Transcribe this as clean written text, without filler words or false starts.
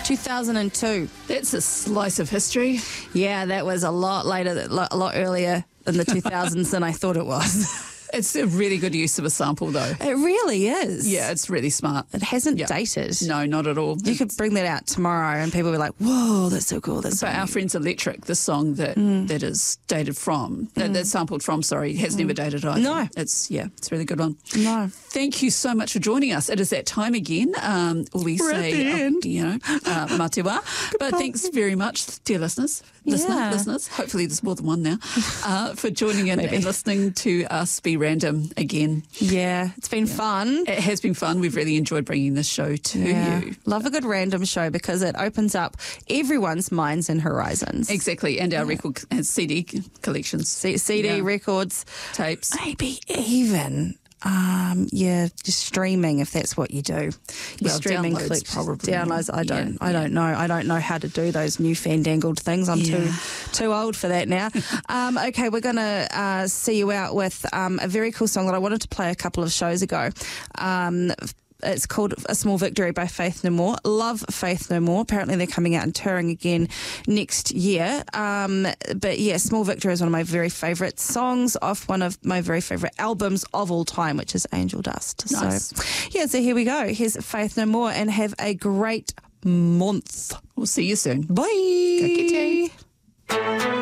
2002. That's a slice of history. Yeah, that was a lot later, a lot earlier in the 2000s than I thought it was. It's a really good use of a sample, though. It really is. Yeah, it's really smart. It hasn't dated. No, not at all. You could bring that out tomorrow and people will be like, whoa, that's so cool. That's so But Our Friends Electric, the song that is dated from, that's sampled from, has never dated either. No. It's a really good one. No. Thank you so much for joining us. It is that time again. We're at the end. Mā te wā. But thanks very much, dear listeners. Listeners. Hopefully there's more than one now. For joining in and listening to us be random again. Yeah, it's been fun. It has been fun. We've really enjoyed bringing this show to you. Love a good random show because it opens up everyone's minds and horizons. Exactly. And our record and CD collections. CD records. Tapes. Maybe even... just streaming if that's what you do. Your streaming downloads, probably. Downloads. I don't know. I don't know how to do those new fandangled things. I'm too old for that now. Okay, we're gonna see you out with a very cool song that I wanted to play a couple of shows ago. It's called A Small Victory by Faith No More. Love Faith No More. Apparently they're coming out and touring again next year. But yeah, Small Victory is one of my very favourite songs off one of my very favourite albums of all time, which is Angel Dust. Nice. So here we go. Here's Faith No More and have a great month. We'll see you soon. Bye. Ka kite.